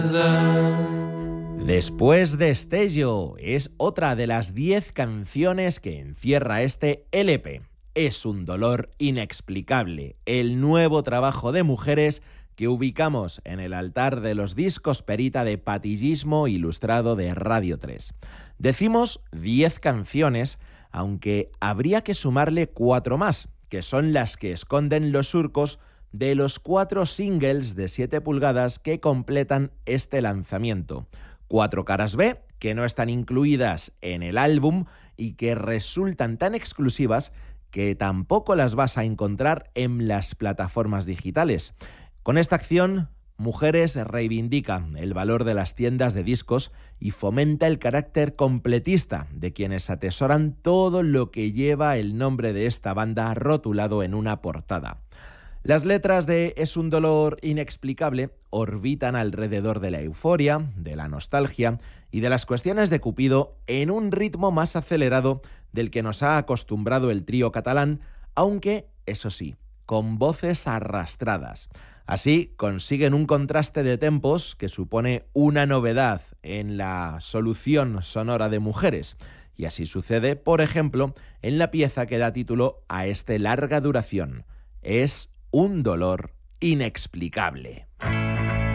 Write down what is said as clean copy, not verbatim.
Después de Estello es otra de las 10 canciones que encierra este LP. Es un dolor inexplicable, el nuevo trabajo de Mujeres que ubicamos en el altar de los discos perita de patillismo ilustrado de Radio 3. Decimos 10 canciones, aunque habría que sumarle 4 más, que son las que esconden los surcos de los 4 singles de 7 pulgadas que completan este lanzamiento. 4 caras B que no están incluidas en el álbum y que resultan tan exclusivas que tampoco las vas a encontrar en las plataformas digitales. Con esta acción, Mujeres reivindica el valor de las tiendas de discos y fomenta el carácter completista de quienes atesoran todo lo que lleva el nombre de esta banda rotulado en una portada. Las letras de Es un dolor inexplicable orbitan alrededor de la euforia, de la nostalgia y de las cuestiones de Cupido en un ritmo más acelerado del que nos ha acostumbrado el trío catalán, aunque, eso sí, con voces arrastradas. Así consiguen un contraste de tempos que supone una novedad en la solución sonora de Mujeres. Y así sucede, por ejemplo, en la pieza que da título a este larga duración. Es un dolor inexplicable.